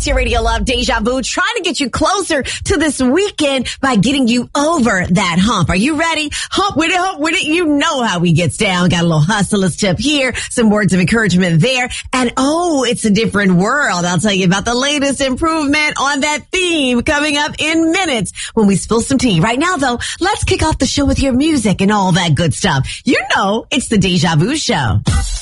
your Radio Love Deja Vu, trying to get you closer to this weekend by getting you over that hump. Are you ready? Hump with it. You know how we gets down. Got a little hustler's tip here, some words of encouragement there. And it's a different world. I'll tell you about the latest improvement on that theme coming up in minutes when we spill some tea. Right now, though, let's kick off the show with your music and all that good stuff. You know, it's the Deja Vu Show.